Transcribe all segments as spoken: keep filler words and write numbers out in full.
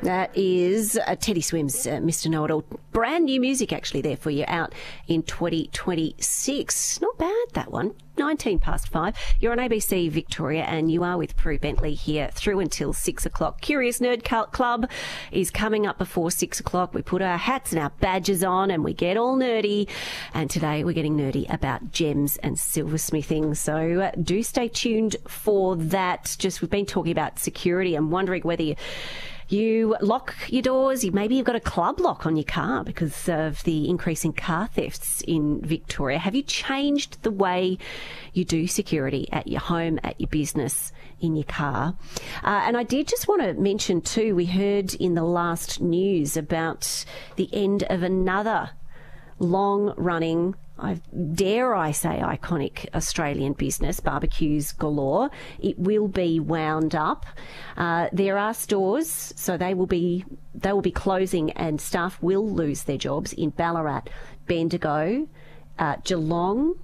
That is uh, Teddy Swims, uh, Mister Know-It-All. Brand new music actually there for you, out in twenty twenty-six. Not bad, that one. nineteen past five. You're on A B C Victoria and you are with Prue Bentley here through until six o'clock. Curious Nerd Club is coming up before six o'clock. We put our hats and our badges on and we get all nerdy. And today we're getting nerdy about gems and silversmithing. So uh, do stay tuned for that. Just we've been talking about security. I'm wondering whether you... You lock your doors, you, maybe you've got a club lock on your car because of the increase in car thefts in Victoria. Have you changed the way you do security at your home, at your business, in your car? Uh, and I did just want to mention too, we heard in the last news about the end of another long-running, I dare I say, iconic Australian business, Barbecues Galore. It will be wound up. Uh, there are stores, so they will be they will be closing, and staff will lose their jobs in Ballarat, Bendigo, uh, Geelong.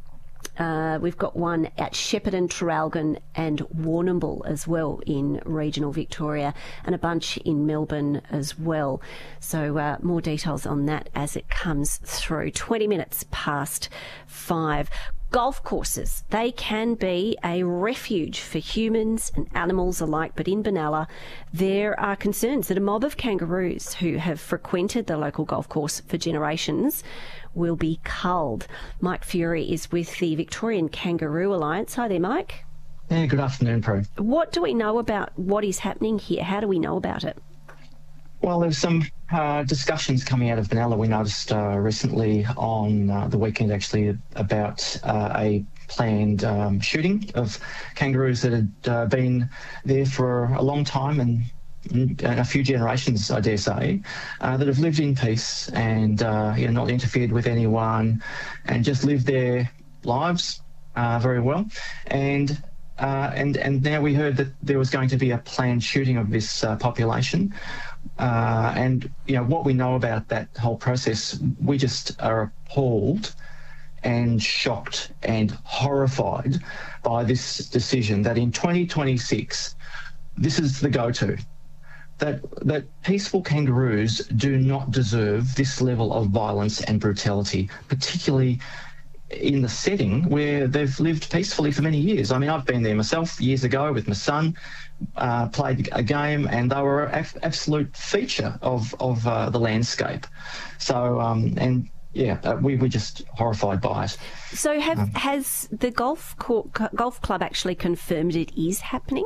Uh, we've got one at Shepparton, Traralgon and Warrnambool as well in regional Victoria, and a bunch in Melbourne as well. So uh, more details on that as it comes through. twenty minutes past five. Golf courses, they can be a refuge for humans and animals alike, but in Benalla there are concerns that a mob of kangaroos who have frequented the local golf course for generations will be culled. Mike Fury is with the Victorian Kangaroo Alliance. Hi there, Mike. Yeah, good afternoon, Prue. What do we know about what is happening here? How do we know about it? Well, there's some uh, discussions coming out of Benalla. We noticed uh, recently on uh, the weekend, actually, about uh, a planned um, shooting of kangaroos that had uh, been there for a long time and, and a few generations, I dare say, uh, that have lived in peace and uh, you know, not interfered with anyone and just lived their lives uh, very well. And Uh, and, and now we heard that there was going to be a planned shooting of this uh, population. Uh, and, you know, what we know about that whole process, we just are appalled and shocked and horrified by this decision that in twenty twenty-six, this is the go-to. That, that peaceful kangaroos do not deserve this level of violence and brutality, particularly in the setting where they've lived peacefully for many years. I mean, I've been there myself years ago with my son, uh, played a game, and they were an absolute feature of, of uh, the landscape. So, um, and yeah, uh, we were just horrified by it. So have, um, has the golf co- golf club actually confirmed it is happening?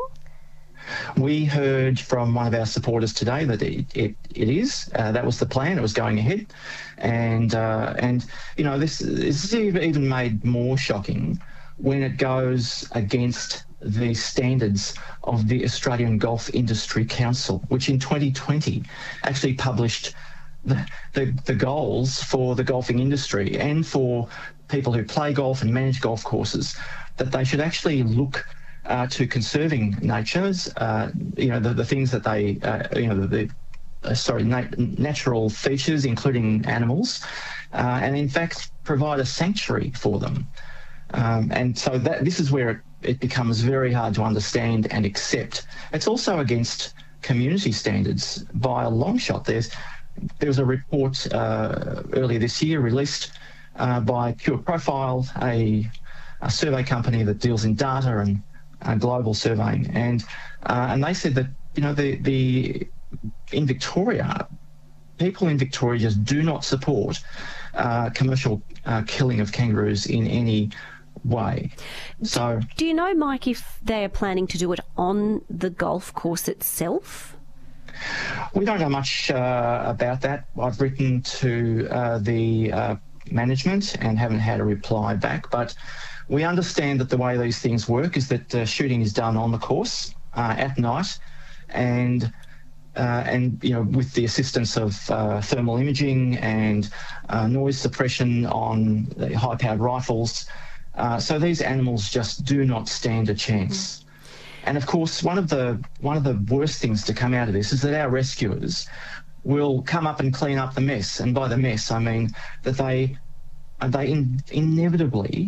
We heard from one of our supporters today that it, it, it is. Uh, that was the plan. It was going ahead. And, uh, and you know, this, this is even made more shocking when it goes against the standards of the Australian Golf Industry Council, which in twenty twenty actually published the, the, the goals for the golfing industry and for people who play golf and manage golf courses, that they should actually look Uh, to conserving natures, uh, you know, the, the things that they, uh, you know, the, the uh, sorry, nat- natural features, including animals, uh, and in fact provide a sanctuary for them. Um, and so that this is where it, it becomes very hard to understand and accept. It's also against community standards by a long shot. There's there was a report uh, earlier this year released uh, by Pure Profile, a, a survey company that deals in data and Uh, global surveying, and uh, and they said that, you know, the the in Victoria, people in Victoria just do not support uh, commercial uh, killing of kangaroos in any way. So, do you know, Mike, if they are planning to do it on the golf course itself? We don't know much uh, about that. I've written to uh, the uh, management and haven't had a reply back, but we understand that the way these things work is that uh, shooting is done on the course uh, at night, and uh, and you know, with the assistance of uh, thermal imaging and uh, noise suppression on the high-powered rifles. Uh, so these animals just do not stand a chance. Mm. And of course, one of the one of the worst things to come out of this is that our rescuers will come up and clean up the mess. And by the mess, I mean that they they in, inevitably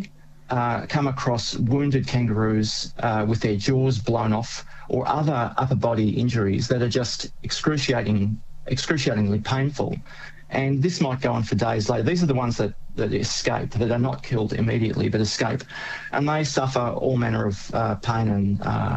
uh, come across wounded kangaroos uh, with their jaws blown off or other upper body injuries that are just excruciating, excruciatingly painful. And this might go on for days later. These are the ones that, that escape, that are not killed immediately but escape. And they suffer all manner of uh, pain and uh,